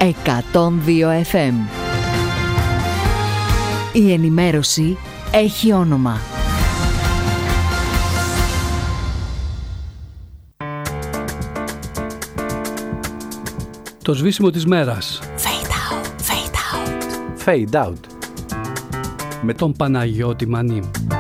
102 FM. Η ενημέρωση έχει όνομα. Το σβήσιμο της μέρας. Fade out, fade out. Fade out. Με τον Παναγιώτη Μανή.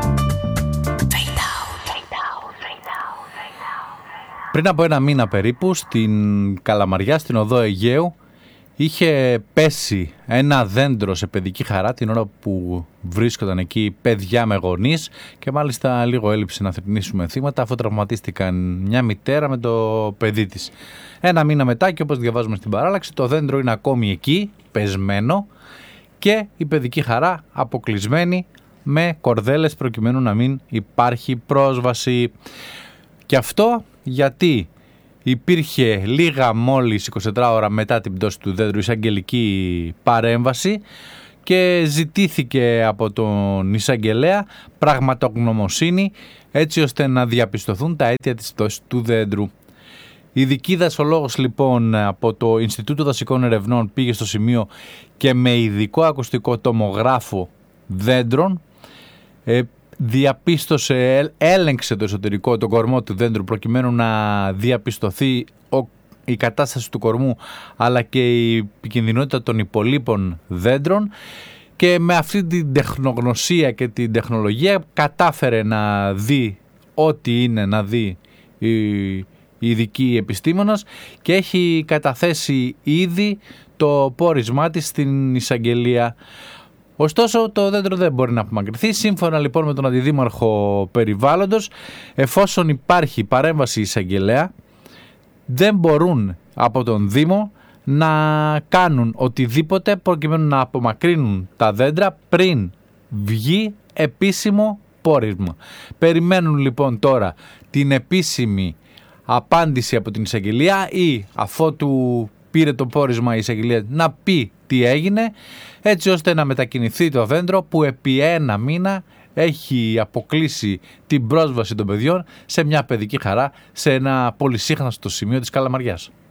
Πριν από ένα μήνα περίπου, στην Καλαμαριά, στην οδό Αιγαίου, είχε πέσει ένα δέντρο σε παιδική χαρά την ώρα που βρίσκονταν εκεί παιδιά με γονείς και μάλιστα λίγο έλειψε να θρηνήσουμε θύματα αφού τραυματίστηκαν μια μητέρα με το παιδί της. Ένα μήνα μετά και όπως διαβάζουμε στην παράλλαξη, το δέντρο είναι ακόμη εκεί, πεσμένο και η παιδική χαρά αποκλεισμένη με κορδέλες προκειμένου να μην υπάρχει πρόσβαση. Και αυτό γιατί υπήρχε λίγα μόλις 24 ώρα μετά την πτώση του δέντρου εισαγγελική παρέμβαση και ζητήθηκε από τον εισαγγελέα πραγματογνωμοσύνη έτσι ώστε να διαπιστωθούν τα αίτια της πτώσης του δέντρου. Ειδική δασολόγος λοιπόν από το Ινστιτούτο Δασικών Ερευνών πήγε στο σημείο και με ειδικό ακουστικό τομογράφο δέντρων διαπίστωσε, έλεγξε το εσωτερικό, τον κορμό του δέντρου προκειμένου να διαπιστωθεί η κατάσταση του κορμού αλλά και η επικινδυνότητα των υπολείπων δέντρων και με αυτή την τεχνογνωσία και την τεχνολογία κατάφερε να δει ό,τι είναι να δει η ειδική επιστήμονας και έχει καταθέσει ήδη το πόρισμά της στην εισαγγελία. Ωστόσο το δέντρο δεν μπορεί να απομακρυνθεί. Σύμφωνα λοιπόν με τον Αντιδήμαρχο Περιβάλλοντος, εφόσον υπάρχει παρέμβαση εισαγγελέα, δεν μπορούν από τον Δήμο να κάνουν οτιδήποτε προκειμένου να απομακρύνουν τα δέντρα πριν βγει επίσημο πόρισμα. Περιμένουν λοιπόν τώρα την επίσημη απάντηση από την εισαγγελία ή αφότου πήρε το πόρισμα η εισαγγελία να πει τι έγινε έτσι ώστε να μετακινηθεί το δέντρο που επί ένα μήνα έχει αποκλείσει την πρόσβαση των παιδιών σε μια παιδική χαρά σε ένα πολυσύχναστο σημείο της Καλαμαριάς.